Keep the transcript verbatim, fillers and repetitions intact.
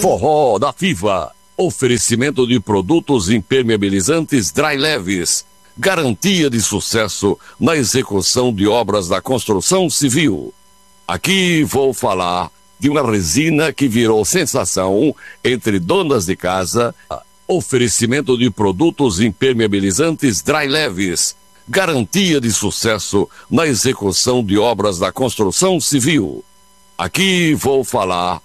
Forró da Fiva. Oferecimento de produtos impermeabilizantes Dry Leves. Garantia de sucesso na execução de obras da construção civil. Aqui vou falar de uma resina que virou sensação entre donas de casa. Oferecimento de produtos impermeabilizantes Dry Leves. Garantia de sucesso na execução de obras da construção civil. Aqui vou falar